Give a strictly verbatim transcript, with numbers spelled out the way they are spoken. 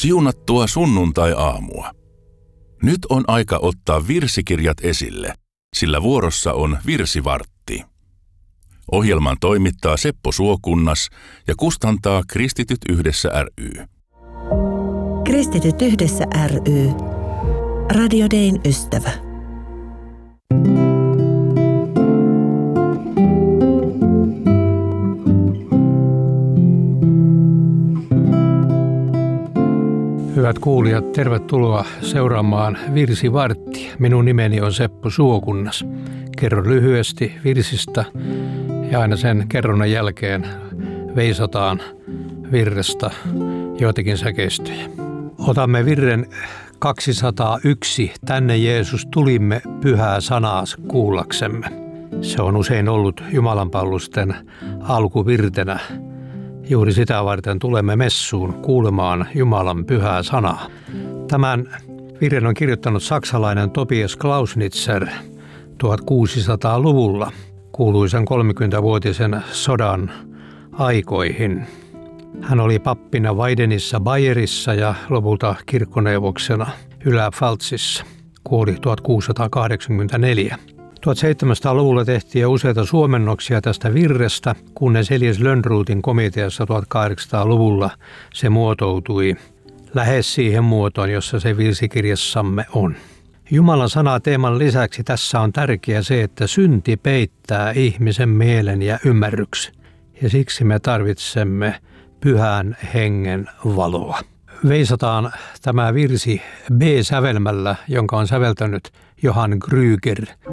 Siunattua sunnuntai-aamua. Nyt on aika ottaa virsikirjat esille, sillä vuorossa on virsivartti. Ohjelman toimittaa Seppo Suokunnas ja kustantaa Kristityt yhdessä ry. Kristityt yhdessä ry. Radio Dayn ystävä. Hyvät kuulijat, tervetuloa seuraamaan Virsivarttia. Minun nimeni on Seppo Suokunnas. Kerron lyhyesti virsistä ja aina sen kerronnan jälkeen veisataan virrestä joitakin säkeistöjä. Otamme virren kaksisataayksi. Tänne Jeesus tulimme pyhää sanaa kuullaksemme. Se on usein ollut jumalanpalvelusten alkuvirtenä. Juuri sitä varten tulemme messuun kuulemaan Jumalan pyhää sanaa. Tämän virren on kirjoittanut saksalainen Tobias Clausnitzer tuhatkuusisataaluvulla kuuluisen kolmekymmenvuotisen sodan aikoihin. Hän oli pappina Weidenissa Bayerissa ja lopulta kirkkoneuvoksena Ylä-Pfalzissa. Kuoli tuhatkuusisataakahdeksankymmentäneljä. tuhatseitsemänsataaluvulla tehtiin jo useita suomennoksia tästä virrestä, kunnes Elias Lönnrotin komiteassa tuhatkahdeksansataaluvulla se muotoutui lähes siihen muotoon, jossa se virsikirjassamme on. Jumalan sana teeman lisäksi tässä on tärkeää se, että synti peittää ihmisen mielen ja ymmärryksen. Ja siksi me tarvitsemme pyhän hengen valoa. Veisataan tämä virsi B-sävelmällä, jonka on säveltänyt Johann Krüger.